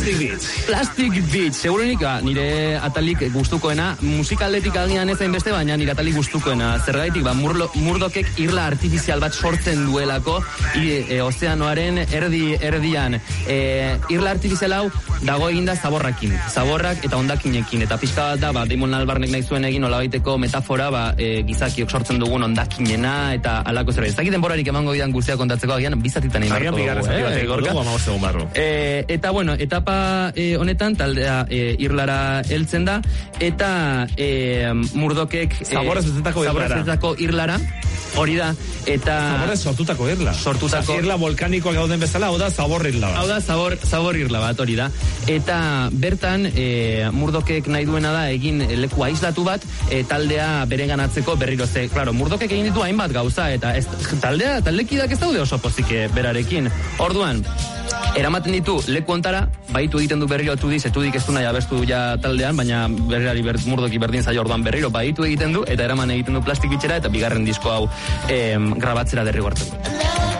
Plastic Beach, segurunik, nire atalik gustukoena, musikaldetik agian ez hain beste, baina nire atalik gustukoena. Zergaitik, Murdochek irla artifizial bat sortzen duelako, ozeanoaren erdian. Irla artifizial hau dago eginda zaborrakin. Zaborrak eta hondakinekin. Eta pixka bat da, Damon Albarnek nahi zuen egin nolabaiteko metafora, gizakiok sortzen dugun hondakinena eta alako zerbait. Ez dakit denborarik emango dian guztia kontatzeko, agian bizatitan egin barko. Eta bueno, etapa honetan taldea irlara heltzen da, eta Murdochek zaborretako irlara, hori da, eta... Zaborrez sortutako irla. Irla volkanikoak gauden bezala, hau da zabor irla bat. Hau da zabor irla bat, hori da. Eta bertan, Murdochek nahi duena da egin leku aislatu bat, taldea berenganatzeko berriro ze. Claro, Murdochek egin ditu hainbat gauza, eta taldekidak ez daude oso pozik berarekin. Orduan, eramaten ditu leku ontara, baitu egiten du berriro Tudik ez du nahi abestu ja taldean, baina Murdochi berdin zaio, orduan berriro baitu egiten du, eta eraman egiten du Plastic Beachera, eta bigarren disko hau grabatzera derrigortzen du.